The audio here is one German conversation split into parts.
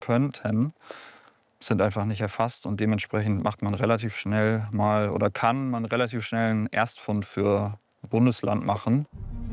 könnten, sind einfach nicht erfasst. Und dementsprechend macht man relativ schnell mal oder kann man relativ schnell einen Erstfund für Bundesland machen.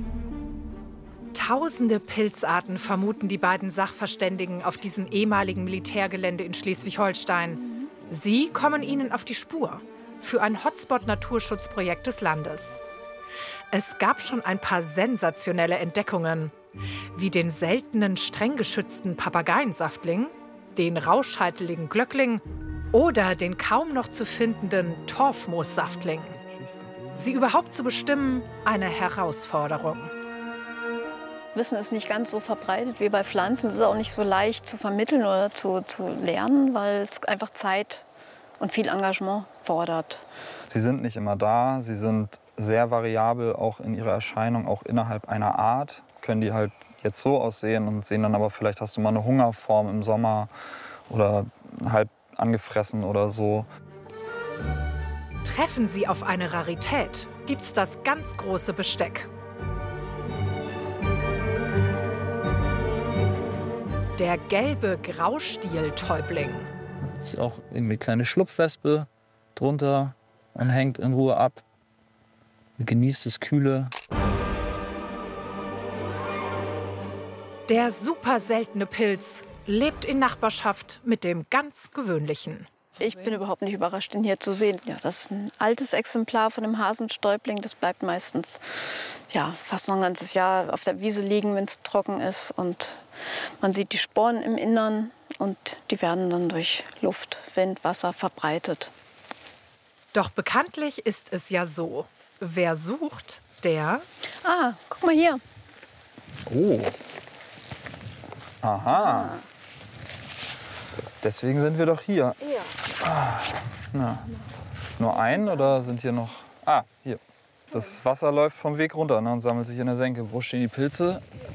Tausende Pilzarten vermuten die beiden Sachverständigen auf diesem ehemaligen Militärgelände in Schleswig-Holstein. Sie kommen ihnen auf die Spur für ein Hotspot-Naturschutzprojekt des Landes. Es gab schon ein paar sensationelle Entdeckungen, wie den seltenen streng geschützten Papageiensaftling, den rauschscheiteligen Glöckling oder den kaum noch zu findenden Torfmoossaftling. Sie überhaupt zu bestimmen, eine Herausforderung. Wissen ist nicht ganz so verbreitet wie bei Pflanzen. Es ist auch nicht so leicht zu vermitteln oder zu lernen, weil es einfach Zeit und viel Engagement fordert. Sie sind nicht immer da, sie sind sehr variabel, auch in ihrer Erscheinung, auch innerhalb einer Art. Können die halt jetzt so aussehen und sehen dann aber, vielleicht hast du mal eine Hungerform im Sommer oder halb angefressen oder so. Treffen Sie auf eine Rarität, gibt's das ganz große Besteck. Der gelbe Graustieltäubling. Ist auch irgendwie eine kleine Schlupfwespe drunter und hängt in Ruhe ab. Genießt das Kühle. Der super seltene Pilz lebt in Nachbarschaft mit dem ganz gewöhnlichen. Ich bin überhaupt nicht überrascht, ihn hier zu sehen. Ja, das ist ein altes Exemplar von dem Hasenstäubling. Das bleibt meistens fast noch ein ganzes Jahr auf der Wiese liegen, wenn es trocken ist. Und man sieht die Sporen im Innern und die werden dann durch Luft, Wind, Wasser verbreitet. Doch bekanntlich ist es ja so, wer sucht, der... Ah, guck mal hier. Oh. Aha. Deswegen sind wir doch hier. Ja. Na. Nur einen oder sind hier noch... Ah, hier. Das Wasser läuft vom Weg runter, ne, und sammelt sich in der Senke. Wo stehen die Pilze?